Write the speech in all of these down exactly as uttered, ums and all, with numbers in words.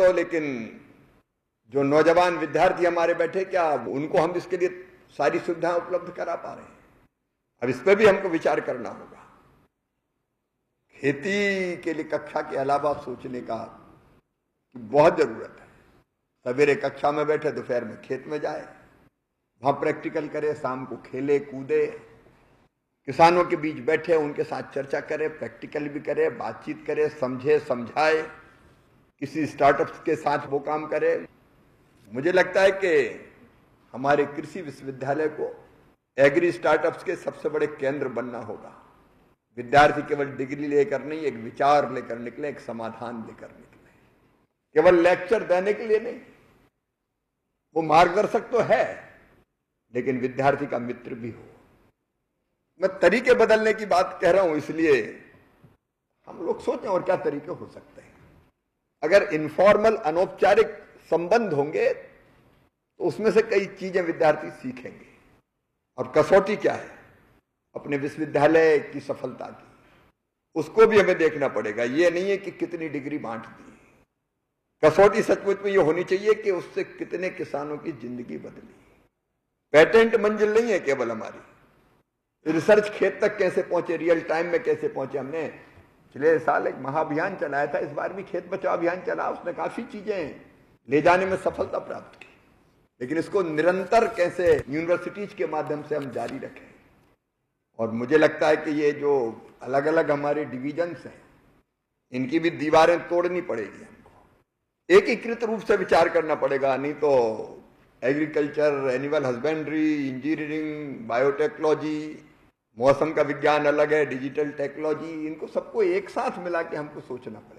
तो, लेकिन जो नौजवान विद्यार्थी हमारे बैठे, क्या उनको हम इसके लिए सारी सुविधाएं उपलब्ध करा पा रहे हैं? अब इस पर भी हमको विचार करना होगा। खेती के लिए कक्षा के अलावा सोचने का बहुत जरूरत है। सवेरे कक्षा में बैठे, दोपहर में खेत में जाए, वहां प्रैक्टिकल करे, शाम को खेले कूदे, किसानों के बीच बैठे, उनके साथ चर्चा करे, प्रैक्टिकल भी करे, बातचीत करे, समझे समझाए, किसी स्टार्टअप्स के साथ वो काम करे। मुझे लगता है कि हमारे कृषि विश्वविद्यालय को एग्री स्टार्टअप्स के सबसे बड़े केंद्र बनना होगा। विद्यार्थी केवल डिग्री लेकर नहीं, एक विचार लेकर निकले, एक समाधान लेकर निकले, केवल लेक्चर देने के लिए नहीं। वो मार्गदर्शक तो है, लेकिन विद्यार्थी का मित्र भी हो। मैं तरीके बदलने की बात कह रहा हूं, इसलिए हम लोग सोचें और क्या तरीके हो सकते हैं। अगर इनफॉर्मल अनौपचारिक संबंध होंगे तो उसमें से कई चीजें विद्यार्थी सीखेंगे। और कसौटी क्या है अपने विश्वविद्यालय की सफलता की, उसको भी हमें देखना पड़ेगा। यह नहीं है कि कितनी डिग्री बांट दी, कसौटी सचमुच में यह होनी चाहिए कि उससे कितने किसानों की जिंदगी बदली। पेटेंट मंजिल नहीं है केवल हमारी, रिसर्च खेत तक कैसे पहुंचे, रियल टाइम में कैसे पहुंचे। हमने पिछले साल एक महाअभियान चलाया था, इस बार भी खेत बचाओ अभियान चला, उसने काफी चीजें ले जाने में सफलता प्राप्त की। लेकिन इसको निरंतर कैसे यूनिवर्सिटीज के माध्यम से हम जारी रखें। और मुझे लगता है कि ये जो अलग अलग हमारे डिविजन्स हैं, इनकी भी दीवारें तोड़नी पड़ेगी हमको। एकीकृत रूप से विचार करना पड़ेगा, नहीं तो agriculture, animal husbandry, engineering, biotechnology, मौसम का विज्ञान अलग है, डिजिटल टेक्नोलॉजी, इनको सबको एक साथ मिला के हमको सोचना पड़ेगा।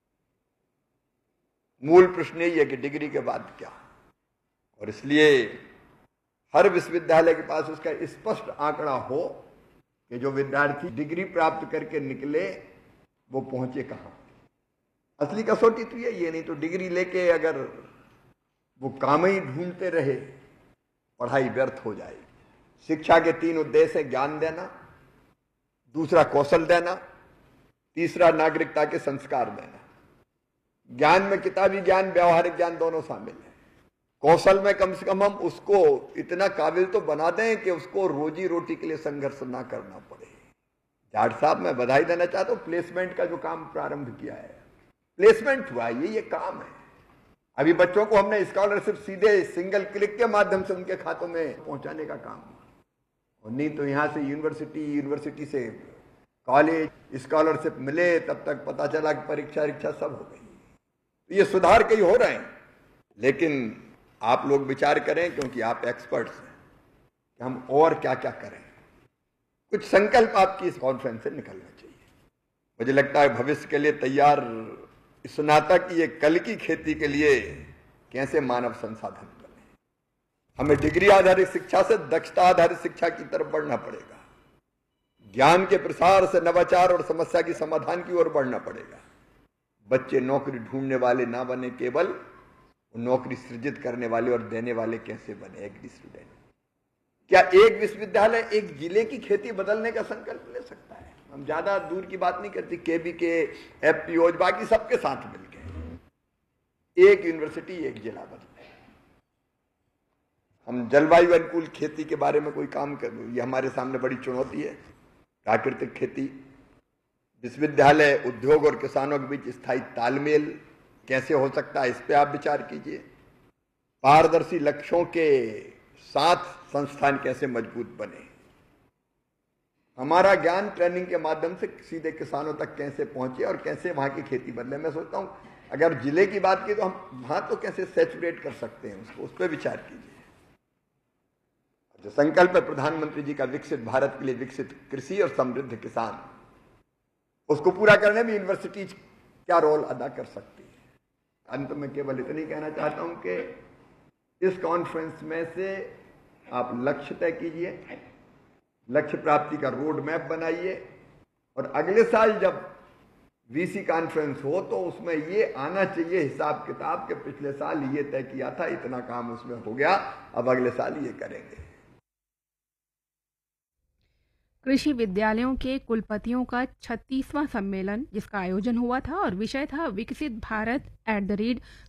मूल प्रश्न यही है कि डिग्री के बाद क्या। और इसलिए हर विश्वविद्यालय के पास उसका स्पष्ट आंकड़ा हो कि जो विद्यार्थी डिग्री प्राप्त करके निकले वो पहुंचे कहां। असली कसौटी तो ये ये नहीं तो डिग्री लेके अगर वो काम ही ढूंढते रहे, पढ़ाई व्यर्थ हो जाएगी। शिक्षा के तीन उद्देश्य हैं: ज्ञान देना, दूसरा कौशल देना, तीसरा नागरिकता के संस्कार देना। ज्ञान में किताबी ज्ञान, व्यावहारिक ज्ञान दोनों शामिल है। कौशल में कम से कम हम उसको इतना काबिल तो बना दें कि उसको रोजी रोटी के लिए संघर्ष ना करना पड़े। जाट साहब, मैं बधाई देना चाहता हूं, प्लेसमेंट का जो काम प्रारंभ किया है, प्लेसमेंट हुआ, ये ये काम है। अभी बच्चों को हमने स्कॉलरशिप सीधे सिंगल क्लिक के माध्यम से उनके खातों में पहुंचाने का काम हुआ। और नहीं तो यहां से यूनिवर्सिटी, यूनिवर्सिटी से कॉलेज, स्कॉलरशिप मिले तब तक पता चला कि परीक्षा परीक्षा सब हो गई। तो ये सुधार कई हो रहे हैं, लेकिन आप लोग विचार करें, क्योंकि आप एक्सपर्ट्स हैं, कि हम और क्या क्या करें। कुछ संकल्प आपकी इस कॉन्फ्रेंस से निकलना चाहिए। मुझे लगता है भविष्य के लिए तैयार स्नातक ये कल की खेती के लिए कैसे मानव संसाधन बने। हमें डिग्री आधारित शिक्षा से दक्षता आधारित शिक्षा की तरफ बढ़ना पड़ेगा। ज्ञान के प्रसार से नवाचार और समस्या की समाधान की ओर बढ़ना पड़ेगा। बच्चे नौकरी ढूंढने वाले ना बने, केवल नौकरी सृजित करने वाले और देने वाले कैसे बने, एग्री स्टूडेंट। क्या एक विश्वविद्यालय एक जिले की खेती बदलने का संकल्प ले सकता है? हम ज्यादा दूर की बात नहीं करती, केबी के, एफपीओ, बाकी सबके साथ मिलकर एक यूनिवर्सिटी एक जिला बदले। हम जलवायु अनुकूल खेती के बारे में कोई काम कर, ये हमारे सामने बड़ी चुनौती है। प्राकृतिक खेती, विश्वविद्यालय, उद्योग और किसानों के बीच स्थायी तालमेल कैसे हो सकता है, इस पे आप विचार कीजिए। पारदर्शी लक्ष्यों के साथ संस्थान कैसे मजबूत बने। हमारा ज्ञान ट्रेनिंग के माध्यम से सीधे किसानों तक कैसे पहुंचे और कैसे वहां की खेती बदले। मैं सोचता हूं अगर जिले की बात की तो हम वहां तो कैसे सैचुरेट कर सकते हैं उसको, उस पर विचार कीजिए। जो संकल्प है प्रधानमंत्री जी का, विकसित भारत के लिए विकसित कृषि और समृद्ध किसान, उसको पूरा करने में यूनिवर्सिटीज क्या रोल अदा कर सकती है। अंत में केवल इतनी कहना चाहता हूं कि इस कॉन्फ्रेंस में से आप लक्ष्य तय कीजिए, लक्ष्य प्राप्ति का रोड मैप बनाइए, और अगले साल जब वीसी कॉन्फ्रेंस हो तो उसमें ये आना चाहिए हिसाब किताब के पिछले साल ये तय किया था, इतना काम उसमें हो गया, अब अगले साल ये करेंगे। कृषि विद्यालयों के कुलपतियों का छत्तीसवां सम्मेलन, जिसका आयोजन हुआ था और विषय था विकसित भारत एट द रेट